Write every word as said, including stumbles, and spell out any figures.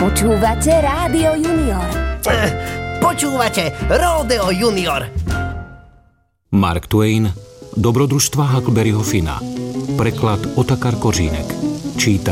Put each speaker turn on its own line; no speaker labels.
Počúvate Rádio Junior.
Eh, počúvate Ródeo Junior.
Mark Twain, Dobrodružstva Huckleberryho Finna. Preklad Otakar Kořínek. Číta